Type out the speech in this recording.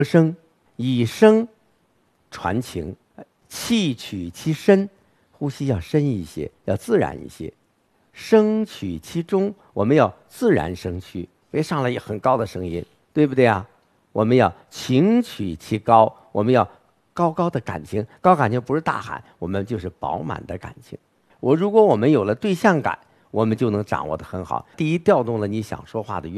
声，以声传情，气取其深，呼吸要深一些，要自然一些。声取其中，我们要自然声去，别上来很高的声音，对不对啊？我们要情取其高，我们要高高的感情，高感情不是大喊，我们就是饱满的感情。如果我们有了对象感，我们就能掌握得很好。第一，调动了你想说话的愿